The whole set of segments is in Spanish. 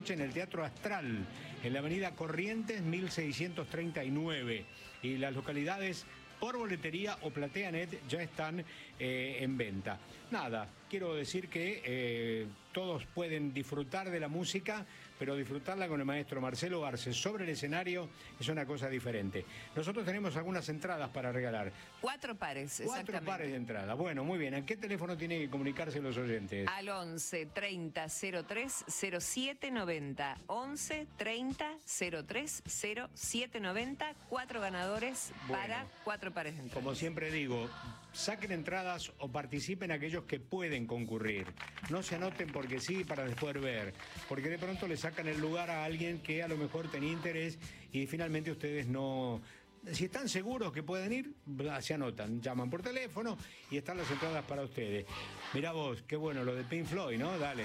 En el Teatro Astral, en la avenida Corrientes 1639, y las localidades por boletería o PlateaNet ya están en venta. Nada, quiero decir que todos pueden disfrutar de la música, pero disfrutarla con el maestro Marcelo Arce sobre el escenario es una cosa diferente. Nosotros tenemos algunas entradas para regalar. 4 pares, exactamente. 4 pares de entradas. Bueno, muy bien. ¿A qué teléfono tienen que comunicarse los oyentes? Al 11 30 03 07 90. 11 30 03 07 90. 4 ganadores para 4 pares de entradas. Como siempre digo, saquen entradas o participen aquellos que pueden concurrir. No se anoten porque sí, para después ver. Porque de pronto le sacan el lugar a alguien que a lo mejor tenía interés y finalmente ustedes no... Si están seguros que pueden ir, se anotan, llaman por teléfono y están las entradas para ustedes. Mirá vos, qué bueno lo de Pink Floyd, ¿no? Dale.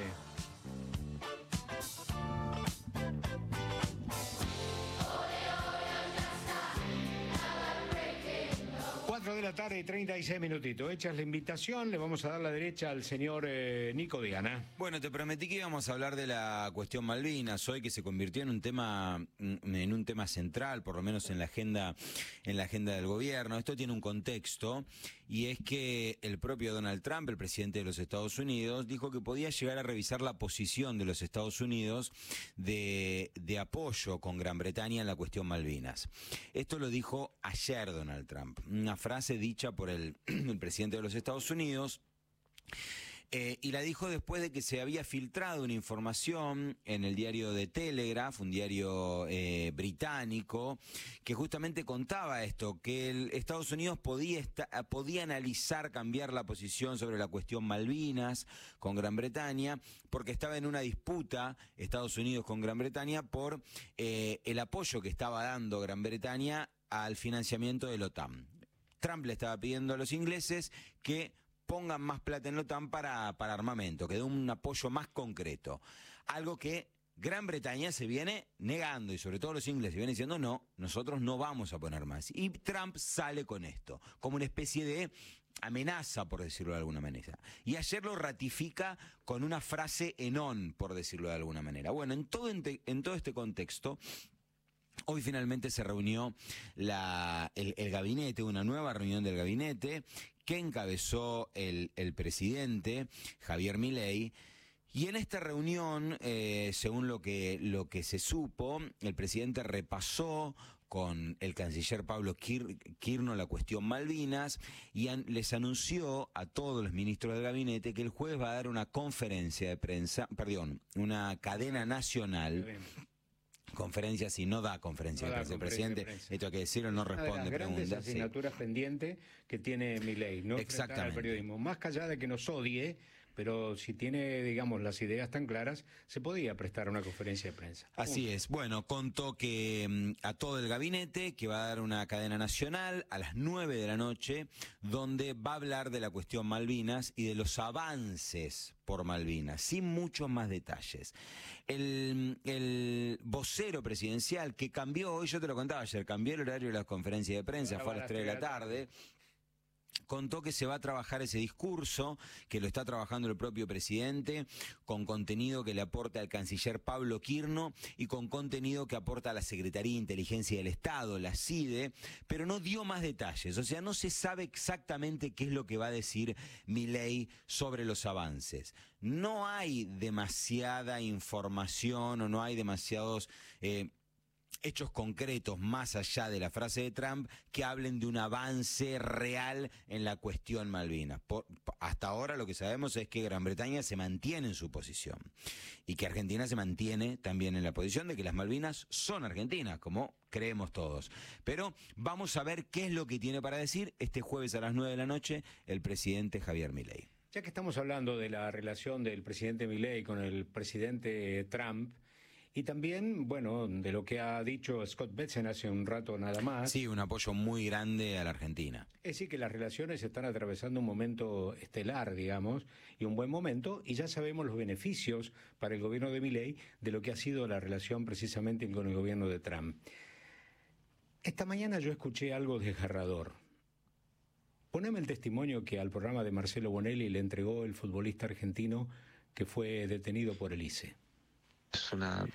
4 de la tarde y 36 minutitos. Hechas la invitación, le vamos a dar la derecha al señor Nico Diana. Bueno, te prometí que íbamos a hablar de la cuestión Malvinas hoy, que se convirtió en un tema central, por lo menos en la agenda del gobierno. Esto tiene un contexto, y es que el propio Donald Trump, el presidente de los Estados Unidos, dijo que podía llegar a revisar la posición de los Estados Unidos de apoyo con Gran Bretaña en la cuestión Malvinas. Esto lo dijo ayer Donald Trump, una frase dicha por el presidente de los Estados Unidos, y la dijo después de que se había filtrado una información en el diario The Telegraph, un diario británico, que justamente contaba esto, que Estados Unidos podía analizar cambiar la posición sobre la cuestión Malvinas con Gran Bretaña, porque estaba en una disputa Estados Unidos con Gran Bretaña por el apoyo que estaba dando Gran Bretaña al financiamiento de la OTAN. Trump le estaba pidiendo a los ingleses que pongan más plata en la OTAN para armamento, que dé un apoyo más concreto. Algo que Gran Bretaña se viene negando, y sobre todo los ingleses vienen diciendo no, nosotros no vamos a poner más. Y Trump sale con esto, como una especie de amenaza, por decirlo de alguna manera. Y ayer lo ratifica con una frase en on, por decirlo de alguna manera. Bueno, en todo este contexto, hoy finalmente se reunió el gabinete, una nueva reunión del gabinete que encabezó el presidente Javier Milei. Y en esta reunión, según lo que se supo, el presidente repasó con el canciller Pablo Kirno la cuestión Malvinas y les anunció a todos los ministros del gabinete que el jueves va a dar una conferencia de prensa, una cadena nacional. Conferencia, si no da conferencia de prensa el presidente, esto hay que decirlo, no responde preguntas. Una de las grandes asignaturas pendientes que tiene Milei, no enfrentar al periodismo. Más allá de que nos odie, pero si tiene, digamos, las ideas tan claras, se podía prestar a una conferencia de prensa. Así es. Bueno, contó que a todo el gabinete que va a dar una cadena nacional a las 9 de la noche, donde va a hablar de la cuestión Malvinas y de los avances por Malvinas, sin muchos más detalles. El vocero presidencial que cambió, hoy yo te lo contaba ayer, cambió el horario de las conferencias de prensa, fue a las 3 de la tarde. Contó que se va a trabajar ese discurso, que lo está trabajando el propio presidente, con contenido que le aporta al canciller Pablo Kirno y con contenido que aporta a la Secretaría de Inteligencia del Estado, la CIDE, pero no dio más detalles. O sea, no se sabe exactamente qué es lo que va a decir Milei sobre los avances. No hay demasiada información o no hay demasiados hechos concretos más allá de la frase de Trump que hablen de un avance real en la cuestión Malvinas. Hasta ahora lo que sabemos es que Gran Bretaña se mantiene en su posición y que Argentina se mantiene también en la posición de que las Malvinas son argentinas, como creemos todos. Pero vamos a ver qué es lo que tiene para decir este jueves a las 9 de la noche el presidente Javier Milei. Ya que estamos hablando de la relación del presidente Milei con el presidente Trump, y también, bueno, de lo que ha dicho Scott Bessent hace un rato nada más. Sí, un apoyo muy grande a la Argentina. Es decir, que las relaciones están atravesando un momento estelar, digamos, y un buen momento, y ya sabemos los beneficios para el gobierno de Milei de lo que ha sido la relación precisamente con el gobierno de Trump. Esta mañana yo escuché algo desgarrador. Poneme el testimonio que al programa de Marcelo Bonelli le entregó el futbolista argentino que fue detenido por el ICE. es una